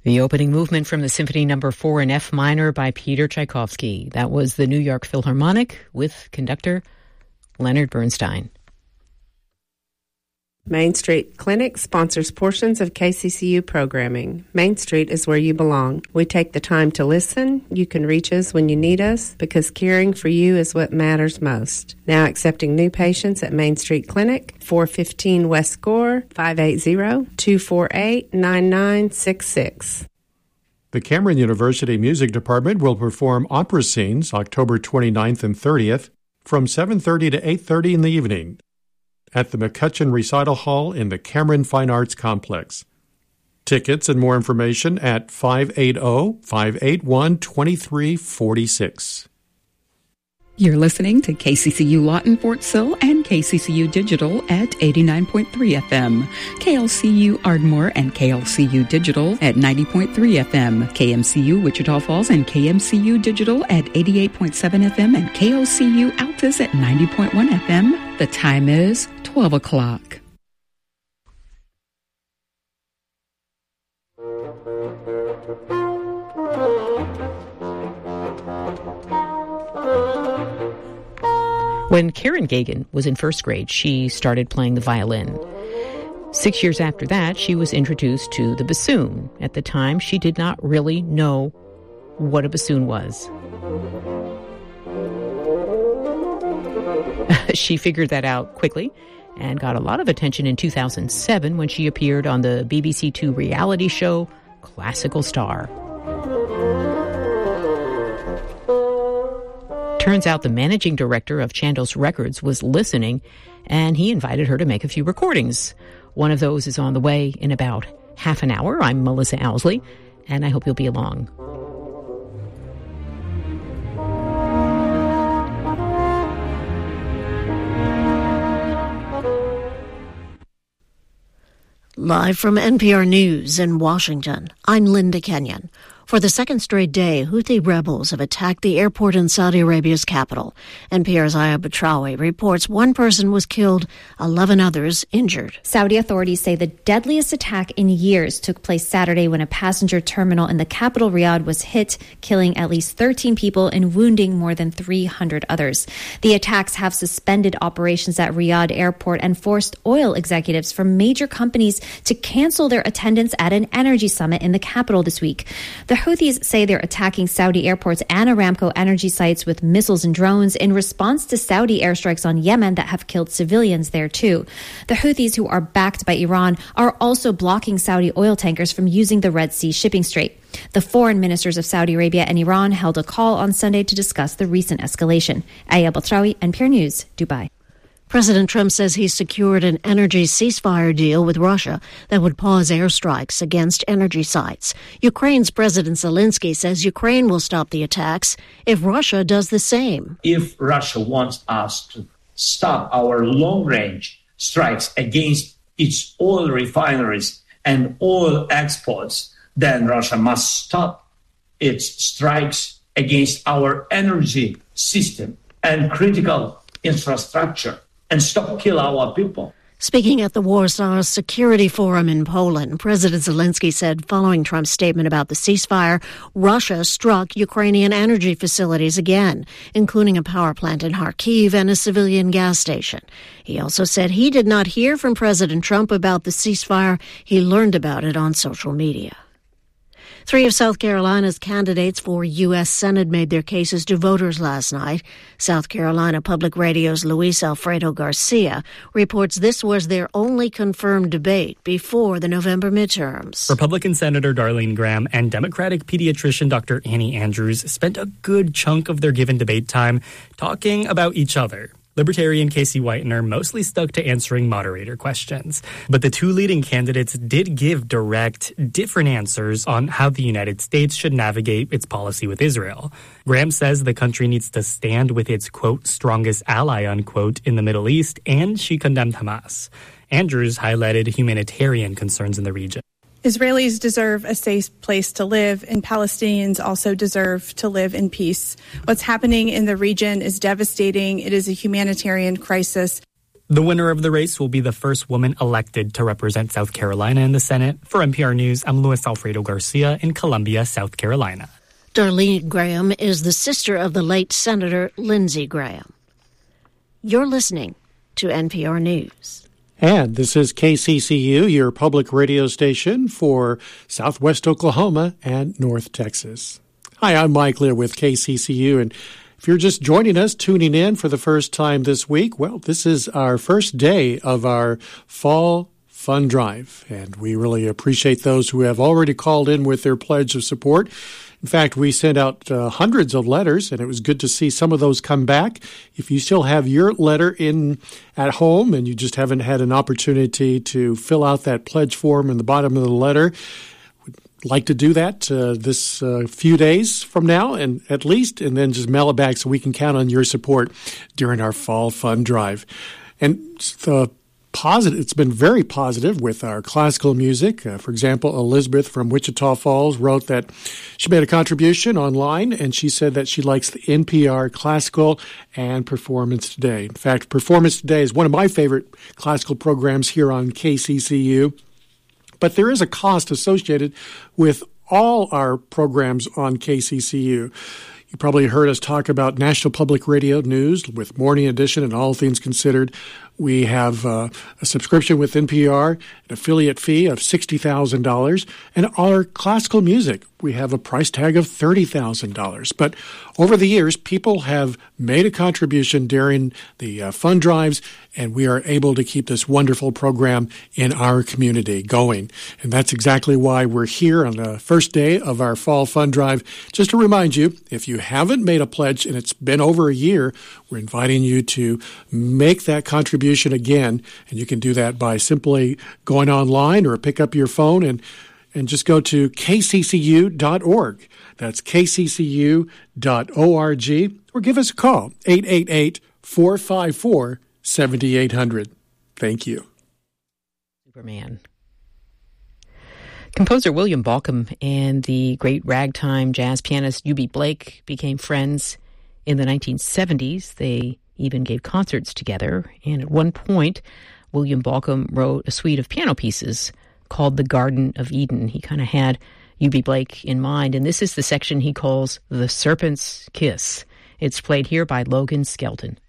The opening movement from the Symphony No. 4 in F minor by Peter Tchaikovsky. That was the New York Philharmonic with conductor Leonard Bernstein. Main Street Clinic sponsors portions of KCCU programming. Main Street is where you belong. We take the time to listen. You can reach us when you need us because caring for you is what matters most. Now accepting new patients at Main Street Clinic, 415 West Gore, 580-248-9966. The Cameron University Music Department will perform opera scenes October 29th and 30th from 7:30 to 8:30 in the evening at the McCutcheon Recital Hall in the Cameron Fine Arts Complex. Tickets and more information at 580-581-2346. You're listening to KCCU Lawton Fort Sill and KCCU Digital at 89.3 FM, KLCU Ardmore and KLCU Digital at 90.3 FM, KMCU Wichita Falls and KMCU Digital at 88.7 FM, and KOCU Altus at 90.1 FM. The time is 12 o'clock. When Karen Gagan was in first grade, she started playing the violin. 6 years after that, she was introduced to the bassoon. At the time, she did not really know what a bassoon was. She figured that out quickly and got a lot of attention in 2007 when she appeared on the BBC Two reality show Classical Star. Turns out the managing director of Chandos Records was listening, and he invited her to make a few recordings. One of those is on the way in about half an hour. I'm Melissa Owsley, and I hope you'll be along. Live from NPR News in Washington, I'm Linda Kenyon. For the second straight day, Houthi rebels have attacked the airport in Saudi Arabia's capital. NPR's Aya Batrawi reports one person was killed, 11 others injured. Saudi authorities say the deadliest attack in years took place Saturday when a passenger terminal in the capital, Riyadh, was hit, killing at least 13 people and wounding more than 300 others. The attacks have suspended operations at Riyadh airport and forced oil executives from major companies to cancel their attendance at an energy summit in the capital this week. The Houthis say they're attacking Saudi airports and Aramco energy sites with missiles and drones in response to Saudi airstrikes on Yemen that have killed civilians there too. The Houthis, who are backed by Iran, are also blocking Saudi oil tankers from using the Red Sea shipping strait. The foreign ministers of Saudi Arabia and Iran held a call on Sunday to discuss the recent escalation. Aya Batrawi, NPR News, Dubai. President Trump says he's secured an energy ceasefire deal with Russia that would pause airstrikes against energy sites. Ukraine's President Zelensky says Ukraine will stop the attacks if Russia does the same. If Russia wants us to stop our long-range strikes against its oil refineries and oil exports, then Russia must stop its strikes against our energy system and critical infrastructure, and stop killing our people. Speaking at the Warsaw Security Forum in Poland, President Zelensky said following Trump's statement about the ceasefire, Russia struck Ukrainian energy facilities again, including a power plant in Kharkiv and a civilian gas station. He also said he did not hear from President Trump about the ceasefire. He learned about it on social media. 3 of South Carolina's candidates for U.S. Senate made their cases to voters last night. South Carolina Public Radio's Luis Alfredo Garcia reports this was their only confirmed debate before the November midterms. Republican Senator Darlene Graham and Democratic pediatrician Dr. Annie Andrews spent a good chunk of their given debate time talking about each other. Libertarian Casey Whitener mostly stuck to answering moderator questions. But the two leading candidates did give direct, different answers on how the United States should navigate its policy with Israel. Graham says the country needs to stand with its, quote, strongest ally, unquote, in the Middle East, and she condemned Hamas. Andrews highlighted humanitarian concerns in the region. Israelis deserve a safe place to live, and Palestinians also deserve to live in peace. What's happening in the region is devastating. It is a humanitarian crisis. The winner of the race will be the first woman elected to represent South Carolina in the Senate. For NPR News, I'm Luis Alfredo Garcia in Columbia, South Carolina. Darlene Graham is the sister of the late Senator Lindsey Graham. You're listening to NPR News. And this is KCCU, your public radio station for Southwest Oklahoma and North Texas. Hi, I'm Mike Lear with KCCU, and if you're just joining us, tuning in for the first time this week, well, this is our first day of our Fall Fund Drive, and we really appreciate those who have already called in with their pledge of support. In fact, we sent out hundreds of letters, and it was good to see some of those come back. If you still have your letter in at home and you just haven't had an opportunity to fill out that pledge form in the bottom of the letter, like to do that this few days from now, and at least, and then just mail it back so we can count on your support during our Fall Fund Drive. And it's been very positive with our classical music. For example, Elizabeth from Wichita Falls wrote that she made a contribution online, and she said that she likes the NPR Classical and Performance Today. In fact, Performance Today is one of my favorite classical programs here on KCCU. But there is a cost associated with all our programs on KCCU. You probably heard us talk about National Public Radio News with Morning Edition and All Things Considered. We have a subscription with NPR, an affiliate fee of $60,000, and our classical music, we have a price tag of $30,000. But over the years, people have made a contribution during the fund drives, and we are able to keep this wonderful program in our community going. And that's exactly why we're here on the first day of our Fall Fund Drive. Just to remind you, if you haven't made a pledge and it's been over a year, we're inviting you to make that contribution again. And you can do that by simply going online or pick up your phone and just go to kccu.org. That's kccu.org. Or give us a call, 888-454-7800. Thank you. Superman. Composer William Balcom and the great ragtime jazz pianist Eubie Blake became friends in the 1970s. They even gave concerts together. And at one point, William Balcom wrote a suite of piano pieces called The Garden of Eden. He kind of had Eubie Blake in mind. And this is the section he calls The Serpent's Kiss. It's played here by Logan Skelton.